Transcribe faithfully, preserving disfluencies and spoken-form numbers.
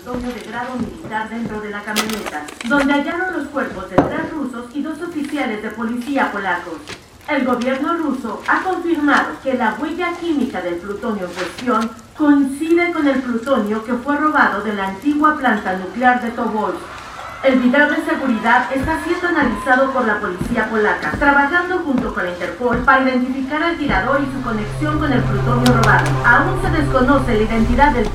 plutonio de grado militar dentro de la camioneta, donde hallaron los cuerpos de tres rusos y dos oficiales de policía polacos. El gobierno ruso ha confirmado que la huella química del plutonio en cuestión coincide con el plutonio que fue robado de la antigua planta nuclear de Tobolsk. El video de seguridad está siendo analizado por la policía polaca, trabajando junto con la Interpol para identificar al tirador y su conexión con el plutonio robado. Aún se desconoce la identidad del